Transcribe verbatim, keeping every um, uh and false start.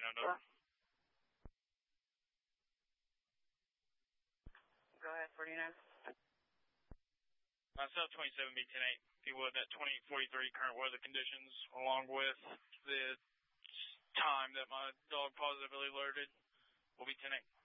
forty-nine, over. Go ahead, forty-nine. Uh, South twenty-seven, be ten eight. If you would, that twenty forty-three current weather conditions, along with the time that my dog positively alerted, will be ten eight.